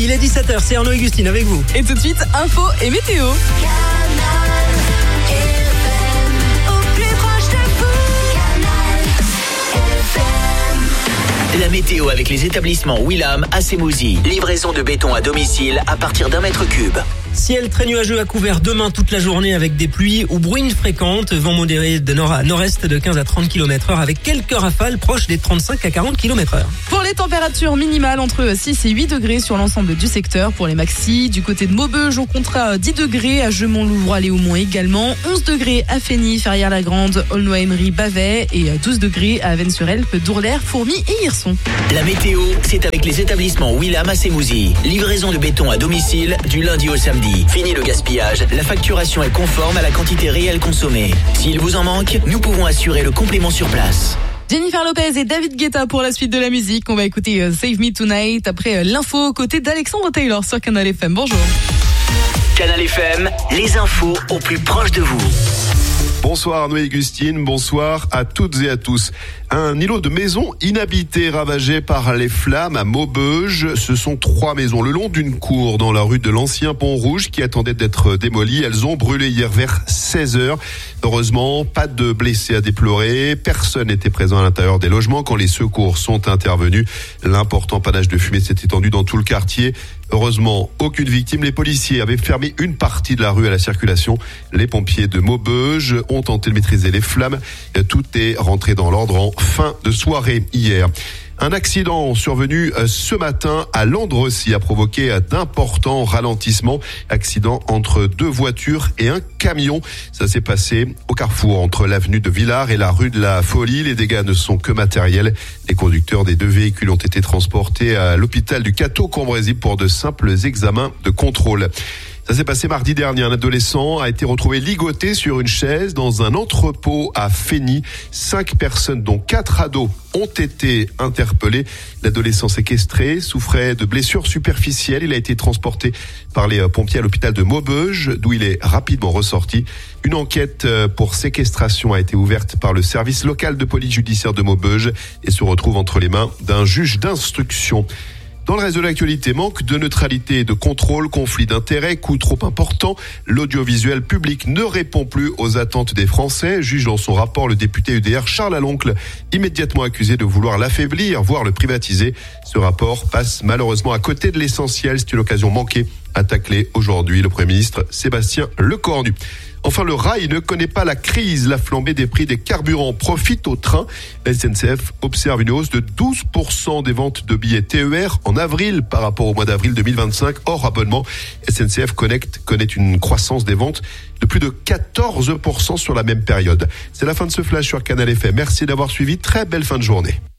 Il est 17h, c'est Arnaud et Gustine avec vous. Et tout de suite, info et météo. La météo avec les établissements Willam à Semousy. Livraison de béton à domicile à partir d'1 mètre cube. Ciel très nuageux à couvert demain toute la journée avec des pluies ou bruines fréquentes. Vent modéré de nord à nord-est de 15 à 30 km/h avec quelques rafales proches des 35 à 40 km/h. Pour les températures minimales, entre 6 et 8 degrés sur l'ensemble du secteur. Pour les maxis, du côté de Maubeuge, on comptera 10 degrés à Jeumont-Louvroy, Léaumont également. 11 degrés à Fény, Ferrières-la-Grande, Aulnoy-Emery, Bavay. Et 12 degrés à Vennes-sur-Helpe, Dourlers, Fourmies et Hirson. La météo, c'est avec les établissements Willam à Semousy. Livraison de béton à domicile du lundi au samedi. Fini le gaspillage, la facturation est conforme à la quantité réelle consommée. S'il vous en manque, nous pouvons assurer le complément sur place. Jennifer Lopez et David Guetta pour la suite de la musique. On va écouter Save Me Tonight après l'info aux côtés d'Alexandre Taylor sur Canal FM. Bonjour. Canal FM, les infos au plus proche de vous. Bonsoir Arnaud et Gustine, bonsoir à toutes et à tous. Un îlot de maisons inhabitées ravagé par les flammes à Maubeuge. Ce sont 3 maisons le long d'une cour dans la rue de l'Ancien Pont Rouge qui attendaient d'être démolies. Elles ont brûlé hier vers 16h. Heureusement, pas de blessés à déplorer. Personne n'était présent à l'intérieur des logements quand les secours sont intervenus. L'important panache de fumée s'est étendu dans tout le quartier. Heureusement, aucune victime. Les policiers avaient fermé une partie de la rue à la circulation. Les pompiers de Maubeuge ont tenté de maîtriser les flammes. Tout est rentré dans l'ordre en fin de soirée hier. Un accident survenu ce matin à Landrecy a provoqué d'importants ralentissements. Accident entre 2 voitures et un camion. Ça s'est passé au carrefour entre l'avenue de Villars et la rue de la Folie. Les dégâts ne sont que matériels. Les conducteurs des 2 véhicules ont été transportés à l'hôpital du Cateau-Cambrésis pour de simples examens de contrôle. Ça s'est passé mardi dernier. Un adolescent a été retrouvé ligoté sur une chaise dans un entrepôt à Fény. 5 personnes, dont 4 ados, ont été interpellés. L'adolescent séquestré souffrait de blessures superficielles. Il a été transporté par les pompiers à l'hôpital de Maubeuge, d'où il est rapidement ressorti. Une enquête pour séquestration a été ouverte par le service local de police judiciaire de Maubeuge et se retrouve entre les mains d'un juge d'instruction. Dans le reste de l'actualité, manque de neutralité et de contrôle, conflit d'intérêts, coût trop important. L'audiovisuel public ne répond plus aux attentes des Français, juge dans son rapport le député UDR Charles Aloncle, immédiatement accusé de vouloir l'affaiblir, voire le privatiser. Ce rapport passe malheureusement à côté de l'essentiel. C'est une occasion manquée à tacler aujourd'hui le Premier ministre Sébastien Lecornu. Enfin, le rail ne connaît pas la crise. La flambée des prix des carburants profite au train. La SNCF observe une hausse de 12% des ventes de billets TER en avril par rapport au mois d'avril 2025. Hors abonnement, SNCF Connect connaît une croissance des ventes de plus de 14% sur la même période. C'est la fin de ce flash sur Canal FM. Merci d'avoir suivi. Très belle fin de journée.